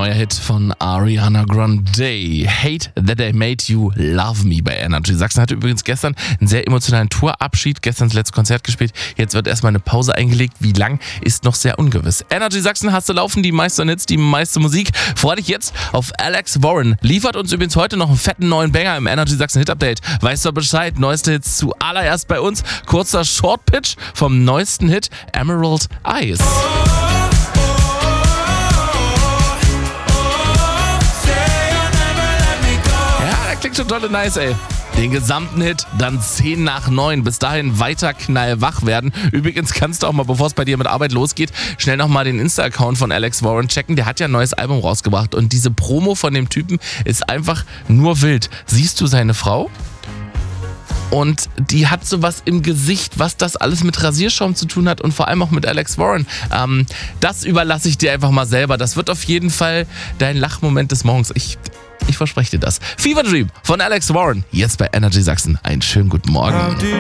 Neuer Hit von Ariana Grande. Hate That I Made You Love Me bei Energy Sachsen. Hatte übrigens gestern einen sehr emotionalen Tourabschied. Gestern das letzte Konzert gespielt. Jetzt wird erstmal eine Pause eingelegt. Wie lang, ist noch sehr ungewiss. Energy Sachsen hast du laufen, die meisten Hits, die meiste Musik. Freu dich jetzt auf Alex Warren. Liefert uns übrigens heute noch einen fetten neuen Banger im Energy Sachsen Hit Update. Weißt du Bescheid? Neueste Hits zuallererst bei uns. Kurzer Short Pitch vom neuesten Hit Emerald Eyes. Klingt schon toll und nice, ey. Den gesamten Hit, dann 10 nach 9. Bis dahin weiter knallwach werden. Übrigens kannst du auch mal, bevor es bei dir mit Arbeit losgeht, schnell nochmal den Insta-Account von Alex Warren checken. Der hat ja ein neues Album rausgebracht und diese Promo von dem Typen ist einfach nur wild. Siehst du seine Frau? Und die hat sowas im Gesicht, was das alles mit Rasierschaum zu tun hat und vor allem auch mit Alex Warren. Das überlasse ich dir einfach mal selber. Das wird auf jeden Fall dein Lachmoment des Morgens. Ich verspreche dir das. Fever Dream von Alex Warren. Jetzt bei Energy Sachsen. Einen schönen guten Morgen.